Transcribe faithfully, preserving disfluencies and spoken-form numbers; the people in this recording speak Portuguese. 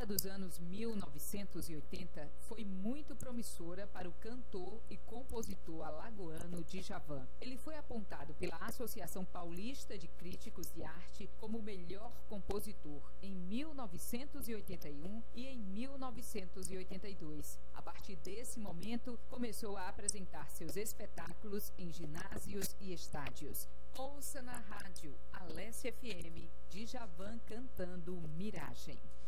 dos anos mil novecentos e oitenta foi muito promissora para o cantor e compositor alagoano Djavan. Ele foi apontado pela Associação Paulista de Críticos de Arte como o melhor compositor em mil novecentos e oitenta e um e em mil novecentos e oitenta e dois. A partir desse momento, começou a apresentar seus espetáculos em ginásios e estádios. Ouça na rádio Alesse F M, Djavan cantando Miragem.